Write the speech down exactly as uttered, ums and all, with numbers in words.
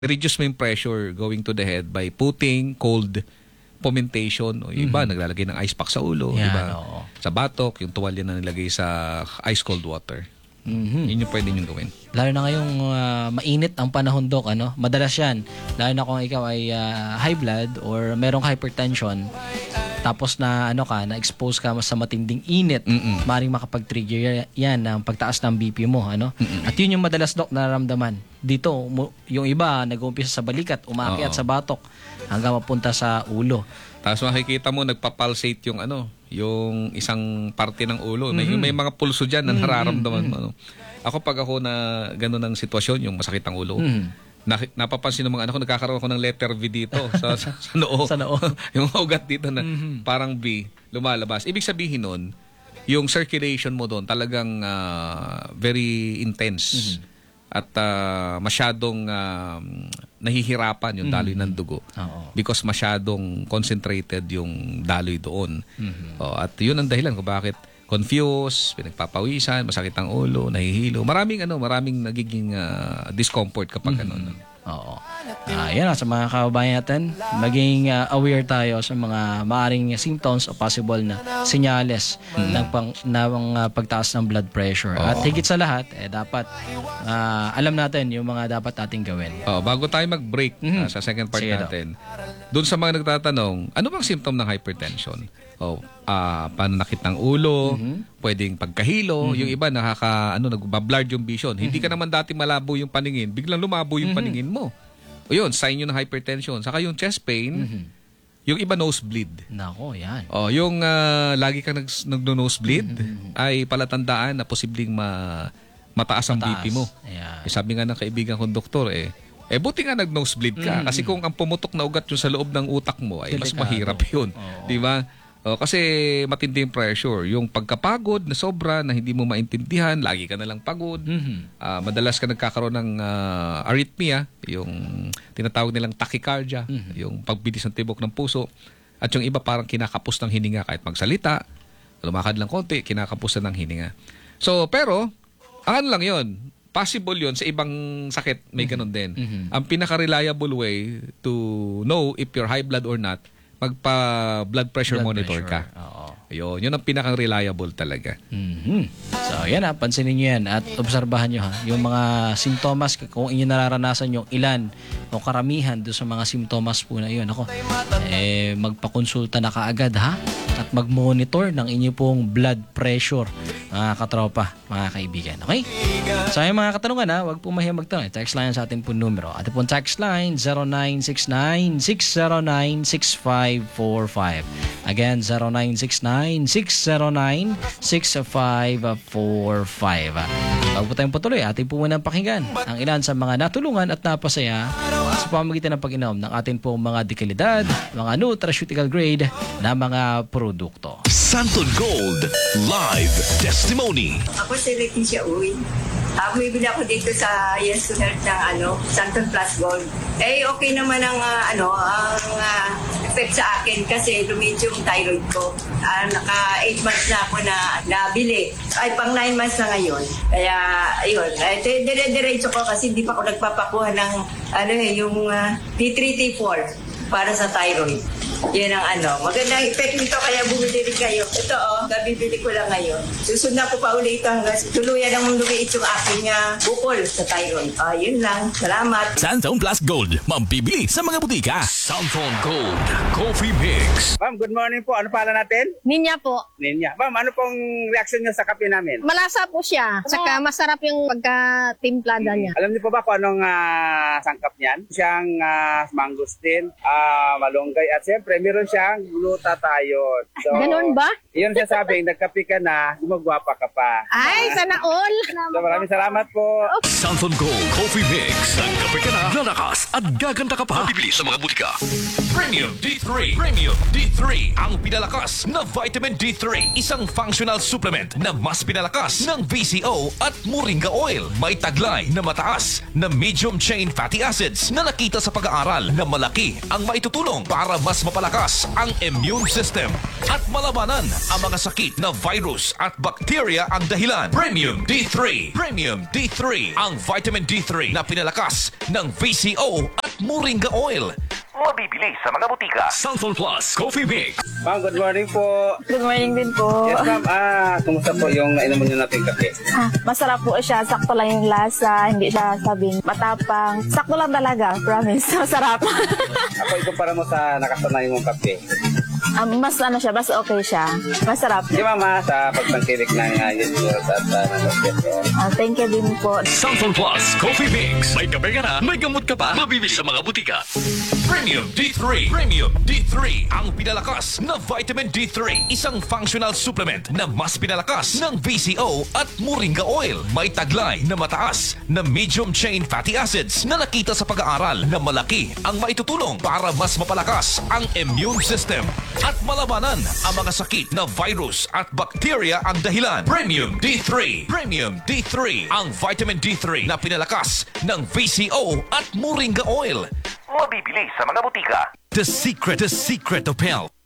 reduce mo yung pressure going to the head by putting cold fomentation. O yung iba, mm-hmm. naglalagay ng ice pack sa ulo. Yan, diba? oo. Sa batok, yung tuwalya na nilagay sa ice cold water. Mm-hmm. Yun yung pwede nyo gawin. Lalo na ngayong uh, mainit ang panahon, Dok, ano? Madalas yan. Lalo na kung ikaw ay uh, high blood or merong hypertension, tapos na ano ka, na-expose ka sa matinding init, mm-mm. maring makapag-trigger yan ng pagtaas ng B P mo, ano? Mm-mm. At yun yung madalas, Dok, nararamdaman. Dito, yung iba nag-uumpisa sa balikat, umaakyat sa batok hanggang mapunta sa ulo. Tapos makikita mo nagpa-pulsate yung ano, yung isang parte ng ulo. May, mm-hmm. may mga pulso diyan na nararamdaman mo. Ano. Ako pag ako na gano'n ang sitwasyon, yung masakit ang ulo, mm-hmm. Na, napapansin ng mga anak ko, nagkakaroon ako ng letter V dito sa, sa, sa noo. Sa noo. Yung ugat dito na mm-hmm. parang V, lumalabas. Ibig sabihin nun, yung circulation mo doon talagang uh, very intense. Mm-hmm. At uh, masyadong uh, nahihirapan yung daloy mm-hmm. ng dugo. Oo. Because masyadong concentrated yung daloy doon. Mm-hmm. Oh, at yun ang dahilan kung bakit confused, pinagpapawisan, masakit ang ulo, nahihilo. Maraming ano, maraming nagiging uh, discomfort kapag mm-hmm. ano. Oo. Uh, yan sa mga kababayan natin, maging uh, aware tayo sa mga maaring symptoms o possible na senyales mm-hmm. ng, pang, ng uh, pagtaas ng blood pressure. Oo. At higit sa lahat, eh, dapat uh, alam natin yung mga dapat nating gawin. Oh, bago tayo mag-break mm-hmm. uh, sa second part Sige natin, doon sa mga nagtatanong, ano bang symptom ng hypertension? Oh, uh, pananakit ng ulo, mm-hmm. pwedeng pagkahilo, mm-hmm. yung iba nakaka ano nagba-blurred yung vision. Mm-hmm. Hindi ka naman dati malabo yung paningin, biglang lumabo yung mm-hmm. paningin mo. O yun, sign yun ng hypertension. Saka yung chest pain, mm-hmm. yung iba nosebleed. Nako, yan. Oh, yung uh, lagi kang nag nagno-nosebleed mm-hmm. ay palatandaan na posibleng ma mataas ang mataas. B P mo. Eh, sabi nga ng kaibigan kong doktor eh, Eh, buti nga nag-nosebleed ka. Mm-hmm. Kasi kung ang pumutok na ugat yung sa loob ng utak mo, ay mas mahirap yun. Oh. Di ba? Oh, kasi matindi yung pressure. Yung pagkapagod na sobra, na hindi mo maintindihan, lagi ka na lang pagod. Mm-hmm. Uh, madalas ka nagkakaroon ng uh, arrhythmia, yung tinatawag nilang tachycardia, mm-hmm. yung pagbilis ng tibok ng puso. At yung iba parang kinakapos ng hininga kahit magsalita. Lumakad lang konti, kinakapos na ng hininga. So, pero, ang ano lang yun, possible yun sa ibang sakit, may ganun din. Mm-hmm. Ang pinaka-reliable way to know if you're high blood or not, magpa-blood pressure blood monitor pressure. ka. Oo. Ayun, yun ang pinaka-reliable talaga. Mm-hmm. So, yan ha, pansinin nyo yan at obserbahan nyo ha, yung mga simptomas, kung inyo nararanasan yung ilan o karamihan doon sa mga simptomas po na yun. Ako, eh, magpakonsulta na kaagad ha, at mag-monitor ng inyo pong blood pressure, mga katropa, mga kaibigan. Okay? So, yung mga katanungan ha, huwag po mahiyang magtanong. Text line sa ating po numero. At po text line zero nine six nine, six zero nine, six five four five. Again, zero nine six nine, six zero nine, six five four five. Bago po tayong patuloy, ating po munang pakinggan ang ilan sa mga natulungan at napasaya sa pamamagitan ng pag-inom ng ating pong mga dekalidad, mga nutraceutical grade na mga produkto. Santon Gold Live Testimony. Ako si Leticia Uy. Uh, bumibili ako dito sa Yes to Health ng ano, Santon Plus Gold. Eh, okay naman ang uh, ano, ang uh, effect sa akin kasi lumit yung thyroid ko. Uh, naka eight months na ako na nabili. Ay, pang nine months na ngayon. Kaya, ayun. Eh, dire-diretso ko kasi hindi pa ako nagpapakuha ng ano eh, yung uh, T three T four para sa thyroid. Yan ang ano. Magandang effect nito kaya bumili rin kayo. Ito oh, nabibili ko lang ngayon. Susunod ko pa ulit ito hanggang tuluyan ang lumiit yung aking uh, bukol sa thyroid. Ah, yun lang. Salamat. Santon Plus Gold. Mambibili sa mga butika. Santon Gold Coffee Mix. Ma'am, good morning po. Ano pala natin? Ninya po. Ninya. Ma'am, ano pong reaction niyo sa kape namin? Malasa po siya. Saka masarap yung pagka-timplada niya. Alam niyo po ba kung anong uh, sangkap niyan? Siyang uh, mangosteen, uh, malunggay, at siyempre meron siyang glutathione. So, ganun ba? Yun siya sabing, nagkape ka na, gumagwapa ka pa. Ay, sana all. So, maraming salamat po. Santon Gold Coffee Mix. Nagkape ka na, lalakas at gaganda ka pa. Mabibili sa mga butika. Premium D three. Premium D three. Ang pinalakas na vitamin D three. Isang functional supplement na mas pinalakas ng V C O at Moringa Oil. May taglay na mataas na medium chain fatty acids na nakita sa pag-aaral na malaki ang maitutulong para mas mapalaki mapalakas ang immune system at malabanan ang mga sakit na virus at bacteria ang dahilan. Premium D three. Premium D three. Ang vitamin D three na pinalakas ng V C O at Moringa Oil. Mabibili sa mga butika. Santon Plus Coffee Mix. Ma'am, good morning po. Good morning din po. Yes, ma'am. Ah, kumusta po yung nainom niyo natin kape? Ah, masarap po siya. Sakto lang yung lasa. Hindi siya sabing matapang. Sakto lang talaga. Promise. Masarap. Ako, ikumpara mo sa nakasanayan mong kape. Ah, mas ano siya, mas okay siya. Masarap. Di ba, ma, sa pagtangkilik ng uh, yes, at uh, ng Ah, thank you din po. Santon Plus Coffee Mix. May kape ka na, may gamot ka pa. Mabibili sa mga butika. Premium D three. Premium D three. Ang pinalakas na vitamin D three. Isang functional supplement na mas pinalakas ng V C O at Moringa Oil. May taglay na mataas na medium chain fatty acids na nakita sa pag-aaral na malaki ang maitutulong para mas mapalakas ang immune system at malabanan ang mga sakit na virus at bacteria ang dahilan. Premium D three. Premium D three. Ang vitamin D three na pinalakas ng V C O at Moringa Oil. Mabibili sa mga butika. The secret, the secret of health.